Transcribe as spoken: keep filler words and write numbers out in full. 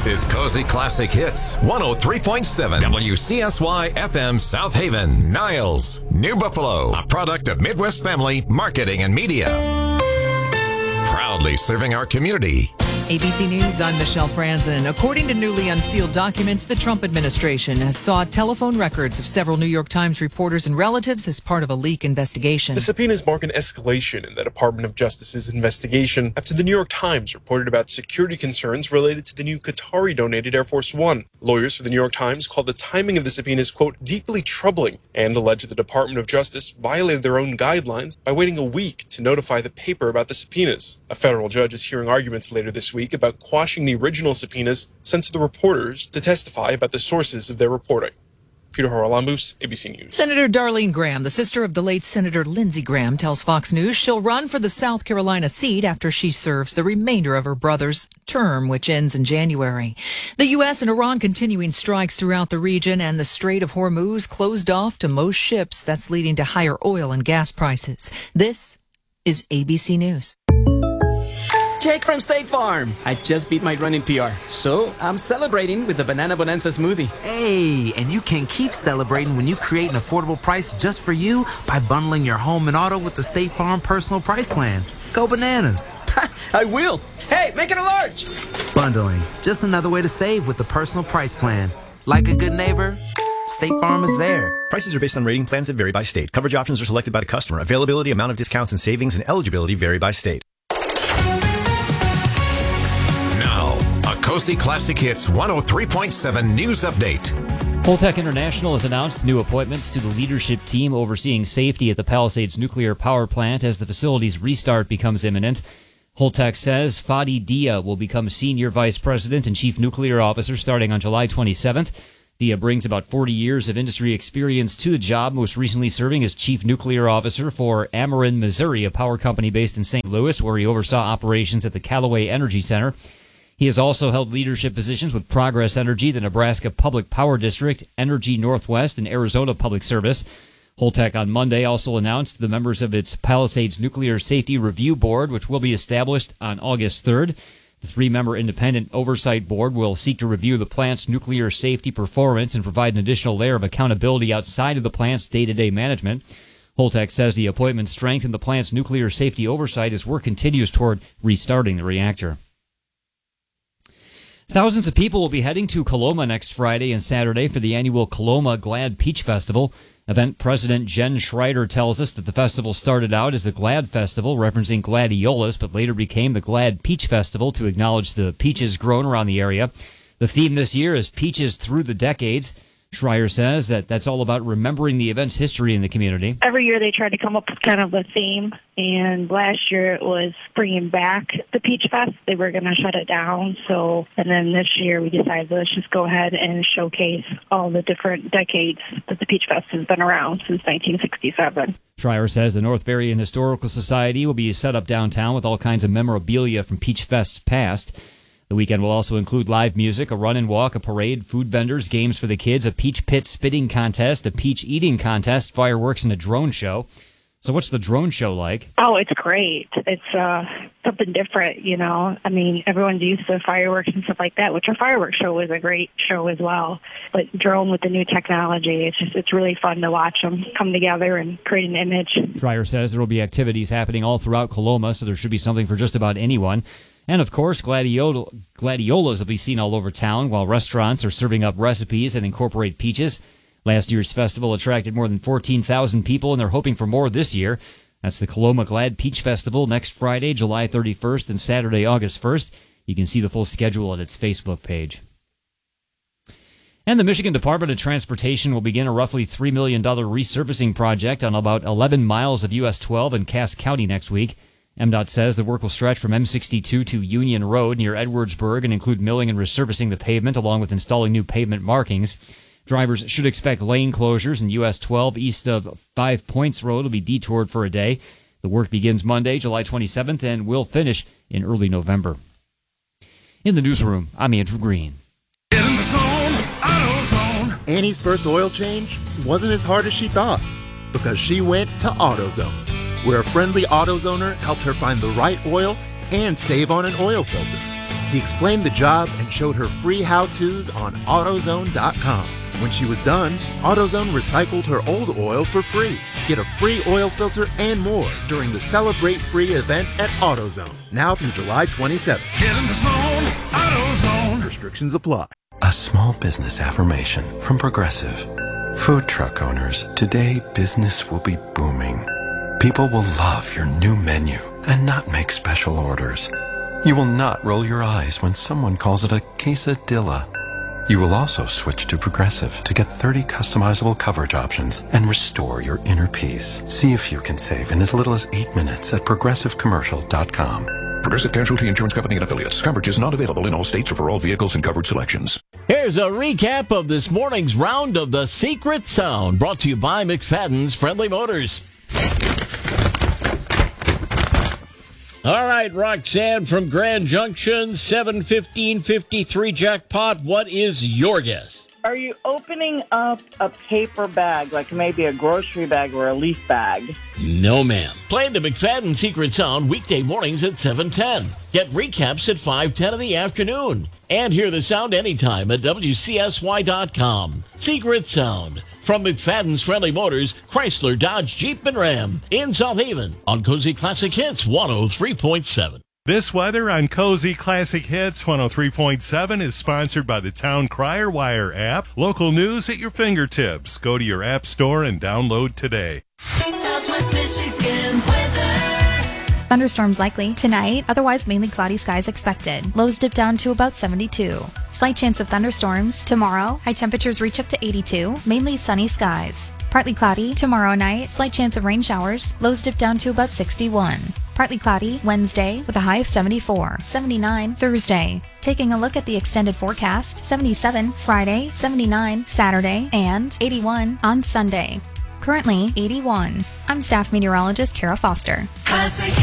This is Cozy Classic Hits, one oh three point seven W C S Y F M South Haven, Niles, New Buffalo, a product of Midwest Family Marketing and Media. Proudly serving our community. A B C News, I'm Michelle Franzen. According to newly unsealed documents, the Trump administration has sought telephone records of several New York Times reporters and relatives as part of a leak investigation. The subpoenas mark an escalation in the Department of Justice's investigation after the New York Times reported about security concerns related to the new Qatari-donated Air Force One. Lawyers for the New York Times called the timing of the subpoenas, quote, deeply troubling, and alleged the Department of Justice violated their own guidelines by waiting a week to notify the paper about the subpoenas. A federal judge is hearing arguments later this week about quashing the original subpoenas sent to the reporters to testify about the sources of their reporting. Peter Haralambous, A B C News. Senator Darlene Graham, the sister of the late Senator Lindsey Graham, tells Fox News she'll run for the South Carolina seat after she serves the remainder of her brother's term, which ends in January. The U S and Iran continuing strikes throughout the region, and the Strait of Hormuz closed off to most ships. That's leading to higher oil and gas prices. This is A B C News. Jake from State Farm. I just beat my running P R, so I'm celebrating with the Banana Bonanza smoothie. Hey, and you can keep celebrating when you create an affordable price just for you by bundling your home and auto with the State Farm Personal Price Plan. Go bananas. I will. Hey, make it a large. Bundling, just another way to save with the Personal Price Plan. Like a good neighbor, State Farm is there. Prices are based on rating plans that vary by state. Coverage options are selected by the customer. Availability, amount of discounts and savings, and eligibility vary by state. Cozy Classic Hits one oh three point seven News Update. Holtec International has announced new appointments to the leadership team overseeing safety at the Palisades nuclear power plant as the facility's restart becomes imminent. Holtec says Fadi Dia will become Senior Vice President and Chief Nuclear Officer starting on July twenty-seventh. Dia brings about forty years of industry experience to the job, most recently serving as Chief Nuclear Officer for Ameren Missouri, a power company based in Saint Louis, where he oversaw operations at the Callaway Energy Center. He has also held leadership positions with Progress Energy, the Nebraska Public Power District, Energy Northwest, and Arizona Public Service. Holtec on Monday also announced the members of its Palisades Nuclear Safety Review Board, which will be established on August third. The three-member independent oversight board will seek to review the plant's nuclear safety performance and provide an additional layer of accountability outside of the plant's day-to-day management. Holtec says the appointment strengthened the plant's nuclear safety oversight as work continues toward restarting the reactor. Thousands of people will be heading to Coloma next Friday and Saturday for the annual Coloma Glad Peach Festival. Event President Jen Schreider tells us that the festival started out as the Glad Festival, referencing gladiolas, but later became the Glad Peach Festival to acknowledge the peaches grown around the area. The theme this year is Peaches Through the Decades. Schreier says that that's all about remembering the event's history in the community. Every year they try to come up with kind of a theme, and last year it was bringing back the Peach Fest. They were going to shut it down, so and then this year we decided let's just go ahead and showcase all the different decades that the Peach Fest has been around since nineteen sixty-seven. Schreier says the North Berrien Historical Society will be set up downtown with all kinds of memorabilia from Peach Fest's past. The weekend will also include live music, a run and walk, a parade, food vendors, games for the kids, a peach pit spitting contest, a peach eating contest, fireworks, and a drone show. So what's the drone show like? Oh, it's great. It's uh, something different, you know. I mean, everyone's used to fireworks and stuff like that, which our fireworks show was a great show as well. But drone with the new technology, it's just it's really fun to watch them come together and create an image. Schreier says there will be activities happening all throughout Coloma, so there should be something for just about anyone. And, of course, gladiola, gladiolas will be seen all over town, while restaurants are serving up recipes that incorporate peaches. Last year's festival attracted more than fourteen thousand people, and they're hoping for more this year. That's the Coloma Glad Peach Festival next Friday, July thirty-first, and Saturday, August first. You can see the full schedule at its Facebook page. And the Michigan Department of Transportation will begin a roughly three million dollars resurfacing project on about eleven miles of U S twelve in Cass County next week. M DOT says the work will stretch from M sixty-two to Union Road near Edwardsburg and include milling and resurfacing the pavement along with installing new pavement markings. Drivers should expect lane closures, and U S twelve east of Five Points Road will be detoured for a day. The work begins Monday, July twenty-seventh, and will finish in early November. In the newsroom, I'm Andrew Green. Get in the zone, AutoZone. Annie's first oil change wasn't as hard as she thought because she went to AutoZone, where a friendly AutoZoner helped her find the right oil and save on an oil filter. He explained the job and showed her free how-tos on AutoZone dot com. When she was done, AutoZone recycled her old oil for free. Get a free oil filter and more during the Celebrate Free event at AutoZone, now through July twenty-seventh. Get in the zone, AutoZone. Restrictions apply. A small business affirmation from Progressive. Food truck owners, today business will be booming. People will love your new menu and not make special orders. You will not roll your eyes when someone calls it a quesadilla. You will also switch to Progressive to get thirty customizable coverage options and restore your inner peace. See if you can save in as little as eight minutes at progressive commercial dot com. Progressive Casualty Insurance Company and Affiliates. Coverage is not available in all states or for all vehicles and coverage selections. Here's a recap of this morning's round of the Secret Sound, brought to you by McFadden's Friendly Motors. All right, Roxanne from Grand Junction, seven fifteen fifty-three jackpot. What is your guess? Are you opening up a paper bag, like maybe a grocery bag or a leaf bag? No, ma'am. Play the McFadden Secret Sound weekday mornings at seven ten. Get recaps at five ten in the afternoon. And hear the sound anytime at W C S Y dot com. Secret Sound. From McFadden's Friendly Motors, Chrysler, Dodge, Jeep, and Ram in South Haven on Cozy Classic Hits one oh three point seven. This weather on Cozy Classic Hits one oh three point seven is sponsored by the Town Crier Wire app. Local news at your fingertips. Go to your app store and download today. Southwest Michigan weather. Thunderstorms likely tonight, otherwise mainly cloudy skies expected. Lows dip down to about seventy-two. Slight chance of thunderstorms. Tomorrow, high temperatures reach up to eighty-two, mainly sunny skies. Partly cloudy tomorrow night, slight chance of rain showers. Lows dip down to about sixty-one. Partly cloudy Wednesday with a high of seventy-four. seventy-nine Thursday. Taking a look at the extended forecast, seventy-seven Friday, seventy-nine Saturday, and eighty-one on Sunday. Currently eighty-one. I'm staff meteorologist Kara Foster. Classic